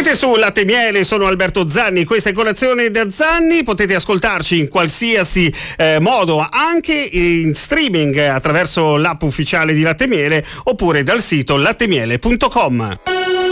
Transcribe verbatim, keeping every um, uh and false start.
Siete su Latte e Miele, sono Alberto Zanni, questa è Colazione da Zanni, potete ascoltarci in qualsiasi eh, modo, anche in streaming attraverso l'app ufficiale di Latte e Miele oppure dal sito lattemiele punto com.